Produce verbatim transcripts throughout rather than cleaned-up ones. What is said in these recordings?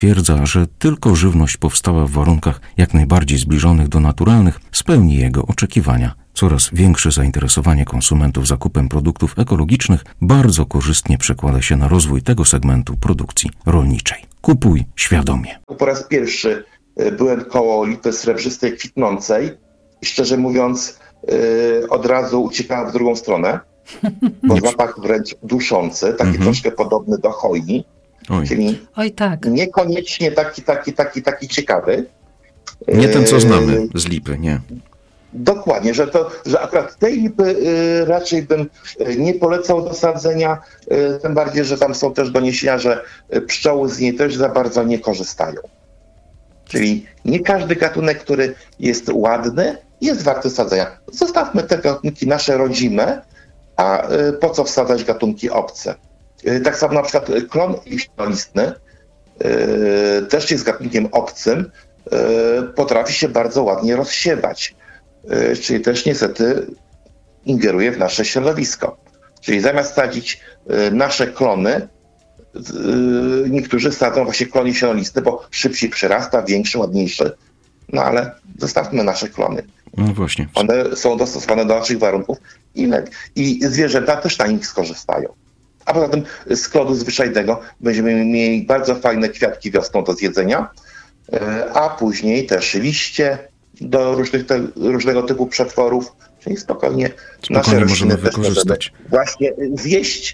Twierdza, że tylko żywność powstała w warunkach jak najbardziej zbliżonych do naturalnych spełni jego oczekiwania. Coraz większe zainteresowanie konsumentów zakupem produktów ekologicznych bardzo korzystnie przekłada się na rozwój tego segmentu produkcji rolniczej. Kupuj świadomie. Po raz pierwszy byłem koło lipy srebrzystej kwitnącej i szczerze mówiąc od razu uciekałem w drugą stronę, bo zapach wręcz duszący, taki mhm. troszkę podobny do choi. Oj. Czyli Oj, tak. niekoniecznie taki, taki, taki, taki ciekawy. Nie ten, co znamy z lipy, nie. Dokładnie, że to, że akurat tej lipy y, raczej bym nie polecał do sadzenia, y, tym bardziej, że tam są też doniesienia, że pszczoły z niej też za bardzo nie korzystają. Czyli nie każdy gatunek, który jest ładny, jest warty sadzenia. Zostawmy te gatunki nasze rodzime, a y, po co wsadzać gatunki obce? Tak samo na przykład klon liściolistny yy, też jest gatunkiem obcym, yy, potrafi się bardzo ładnie rozsiewać, yy, czyli też niestety ingeruje w nasze środowisko. Czyli zamiast sadzić yy, nasze klony, yy, niektórzy sadzą właśnie klon liściolistny, bo szybciej przyrasta, większy, ładniejszy, no ale zostawmy nasze klony. No właśnie. One są dostosowane do naszych warunków i, i zwierzęta też na nich skorzystają. A poza tym z klodu zwyczajnego będziemy mieli bardzo fajne kwiatki wiosną do zjedzenia, a później też liście do różnych te, różnego typu przetworów, czyli spokojnie, spokojnie nasze możemy rośliny wykorzystać. Właśnie zjeść,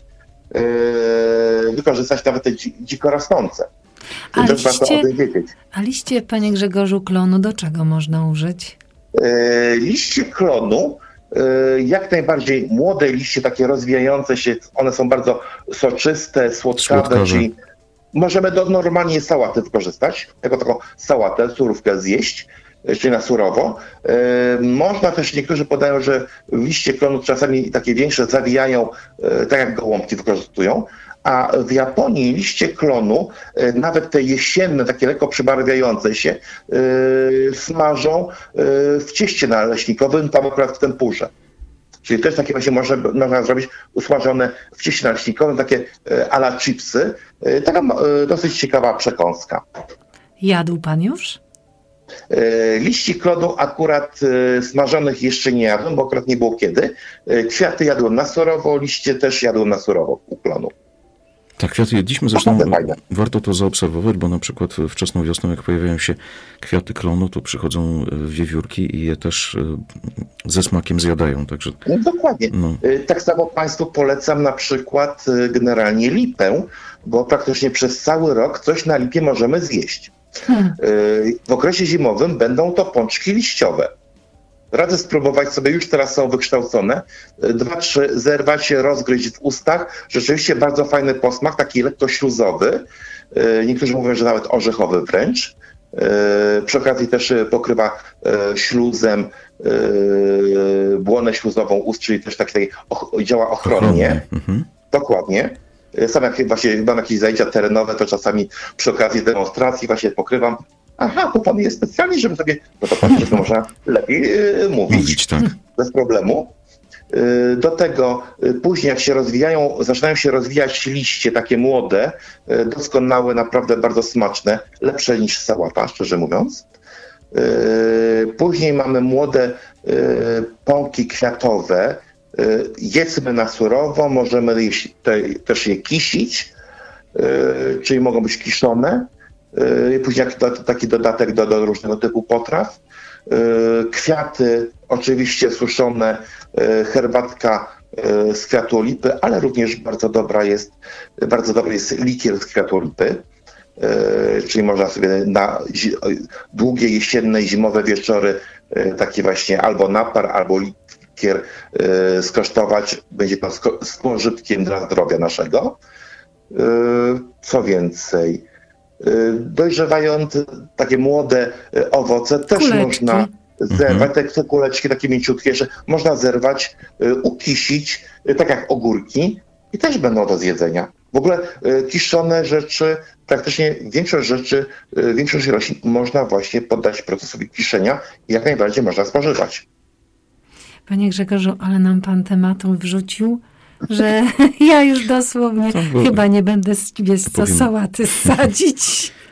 yy, wykorzystać nawet te dziko rosnące. A też warto o liście, tym wiedzieć. a liście, panie Grzegorzu, klonu do czego można użyć? Yy, liście klonu, jak najbardziej młode liście, takie rozwijające się, one są bardzo soczyste, słodkawe, Słodkarze. czyli możemy do normalnie sałaty wykorzystać, jako taką sałatę, surówkę zjeść, czyli na surowo. Można też, niektórzy podają, że liście klonu czasami takie większe zawijają, tak jak gołąbki wykorzystują, a w Japonii liście klonu, nawet te jesienne, takie lekko przybarwiające się, yy, smażą yy, w cieście naleśnikowym, tam akurat w tempurze. Czyli też takie właśnie można, można zrobić usmażone w cieście naleśnikowym, takie yy, a la chipsy. Yy, taka yy, dosyć ciekawa przekąska. Jadł pan już? Yy, liści klonu akurat yy, smażonych jeszcze nie jadłem, bo akurat nie było kiedy. Yy, kwiaty jadłem na surowo, liście też jadłem na surowo u klonu. Tak, kwiaty jedliśmy, zresztą warto to zaobserwować, bo na przykład wczesną wiosną, jak pojawiają się kwiaty klonu, to przychodzą wiewiórki i je też ze smakiem zjadają. Także, no, dokładnie. No. Tak samo Państwu polecam na przykład generalnie lipę, bo praktycznie przez cały rok coś na lipie możemy zjeść. Hmm. W okresie zimowym będą to pączki liściowe. Radzę spróbować sobie, już teraz są wykształcone, dwa, trzy, zerwać, rozgryźć w ustach. Rzeczywiście bardzo fajny posmak, taki lekko śluzowy. Niektórzy mówią, że nawet orzechowy wręcz. Przy okazji też pokrywa śluzem błonę śluzową ust, czyli też tak tutaj działa ochronnie. Mhm. Dokładnie. Sam jak właśnie mam jakieś zajęcia terenowe, to czasami przy okazji demonstracji właśnie pokrywam. Aha, to pan jest specjalnie, żeby sobie, no to pan żeby można lepiej yy, mówić, mówić tak. Bez problemu. Yy, do tego yy, później jak się rozwijają, zaczynają się rozwijać liście takie młode, yy, doskonałe, naprawdę bardzo smaczne, lepsze niż sałata, szczerze mówiąc. Yy, później mamy młode yy, pąki kwiatowe, yy, jedzmy na surowo, możemy je, te, też je kisić, yy, czyli mogą być kiszone. Później taki dodatek do, do różnego typu potraw. Kwiaty oczywiście suszone, herbatka z kwiatu lipy, ale również bardzo dobra jest, bardzo dobry jest likier z kwiatu lipy. Czyli można sobie na długie jesienne i zimowe wieczory taki właśnie albo napar, albo likier skosztować. Będzie to z pożytkiem dla zdrowia naszego. Co więcej? Dojrzewając takie młode owoce też kuleczki. Można zerwać, te, te kuleczki takie mięciutkie, że można zerwać, ukisić, tak jak ogórki i też będą do zjedzenia. W ogóle kiszone rzeczy, praktycznie większość rzeczy, większość roślin można właśnie poddać procesowi kiszenia i jak najbardziej można spożywać. Panie Grzegorzu, ale nam pan tematu wrzucił, że ja już dosłownie chyba nie będę z ciebie co sałaty sadzić.